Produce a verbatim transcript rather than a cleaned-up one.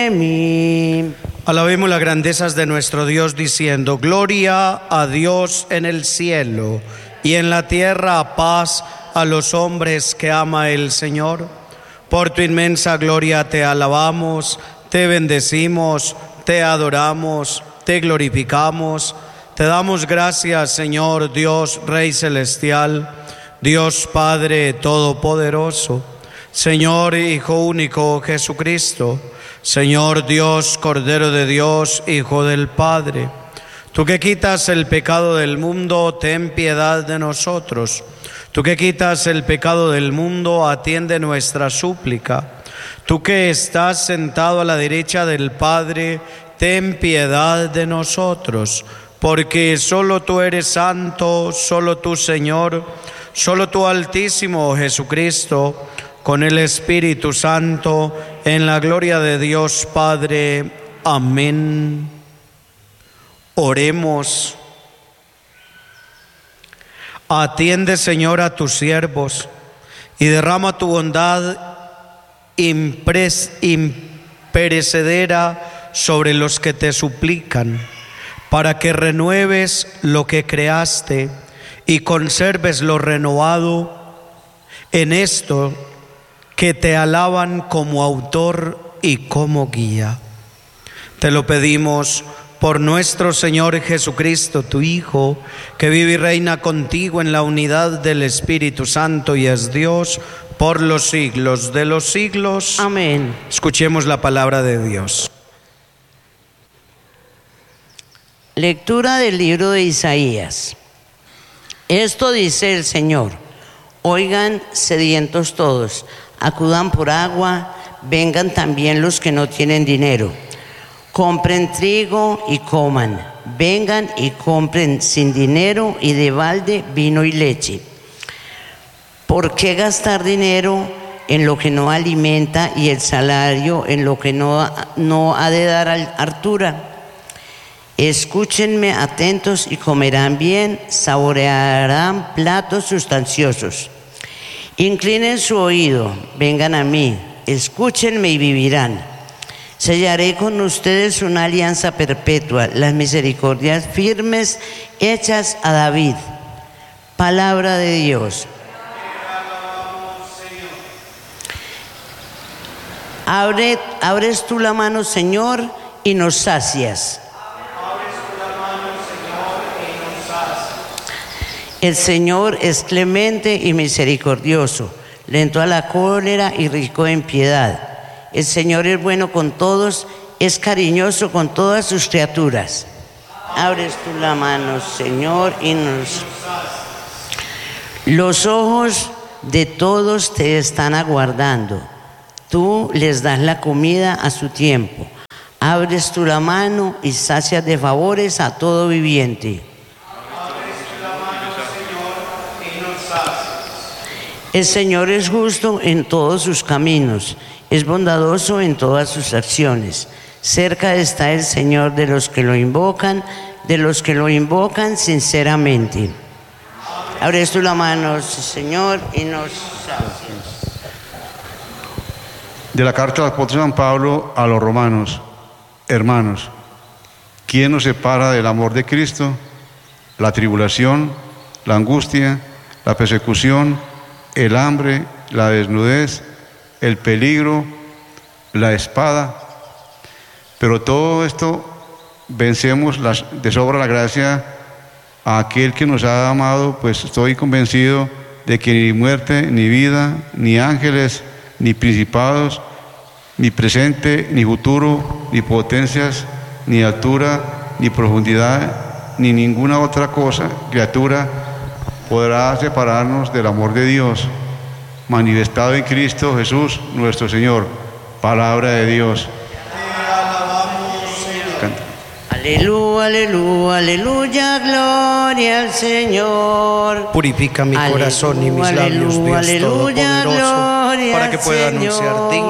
mí. Alabemos las grandezas de nuestro Dios diciendo: Gloria a Dios en el cielo y en la tierra paz a los hombres que ama el Señor. Por tu inmensa gloria te alabamos, te bendecimos, te adoramos, te glorificamos. Te damos gracias, Señor Dios, Rey celestial, Dios Padre todopoderoso, Señor Hijo único Jesucristo, Señor Dios, Cordero de Dios, Hijo del Padre. Tú que quitas el pecado del mundo, ten piedad de nosotros. Tú que quitas el pecado del mundo, atiende nuestra súplica. Tú que estás sentado a la derecha del Padre, ten piedad de nosotros. Porque solo tú eres santo, solo tú, Señor, solo tú, Altísimo Jesucristo, con el Espíritu Santo, en la gloria de Dios Padre. Amén. Oremos. Atiende, Señor, a tus siervos y derrama tu bondad impres, imperecedera sobre los que te suplican, para que renueves lo que creaste y conserves lo renovado en esto que te alaban como autor y como guía. Te lo pedimos por nuestro Señor Jesucristo, tu Hijo, que vive y reina contigo en la unidad del Espíritu Santo y es Dios por los siglos de los siglos. Amén. Escuchemos la palabra de Dios. Lectura del libro de Isaías. Esto dice el Señor: oigan, sedientos todos, acudan por agua, vengan también los que no tienen dinero. Compren trigo y coman, vengan y compren sin dinero y de balde vino y leche. ¿Por qué gastar dinero en lo que no alimenta y el salario en lo que no, no ha de dar hartura? Escúchenme atentos y comerán bien, saborearán platos sustanciosos. Inclinen su oído, vengan a mí, escúchenme y vivirán. Sellaré con ustedes una alianza perpetua, las misericordias firmes hechas a David. Palabra de Dios. Abre, abres tú la mano, Señor, y nos sacias. El Señor es clemente y misericordioso, lento a la cólera y rico en piedad. El Señor es bueno con todos, es cariñoso con todas sus criaturas. Abres tú la mano, Señor, y nos... Los ojos de todos te están aguardando. Tú les das la comida a su tiempo. Abres tú la mano y sacias de favores a todo viviente. El Señor es justo en todos sus caminos, es bondadoso en todas sus acciones. Cerca está el Señor de los que lo invocan, de los que lo invocan sinceramente. Abres tú la mano, Señor, y nos sacias. De la carta del apóstol San Pablo a los romanos: hermanos, ¿quién nos separa del amor de Cristo? La tribulación, la angustia, la persecución, el hambre, la desnudez, el peligro, la espada. Pero todo esto vencemos las, de sobra la gracia a aquel que nos ha amado, pues estoy convencido de que ni muerte, ni vida, ni ángeles, ni principados, ni presente, ni futuro, ni potencias, ni altura, ni profundidad, ni ninguna otra cosa, criatura, podrá separarnos del amor de Dios, manifestado en Cristo Jesús nuestro Señor. Palabra de Dios. Te alabamos, Señor. Canta. Aleluya, aleluya, aleluya, gloria al Señor. Purifica mi Aleluya, corazón y mis labios, aleluya, Dios aleluya, Todopoderoso, gloria para que pueda al anunciar Señor. digno